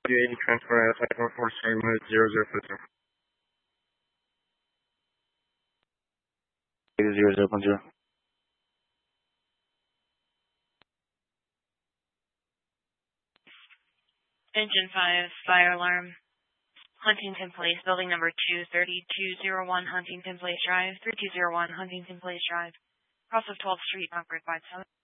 WA transfer at 547 0010. Engine 5, fire alarm. Huntington Place, building number 23201, Huntington Place Drive, 3201, Huntington Place Drive. Cross of 12th Street, Concord 57.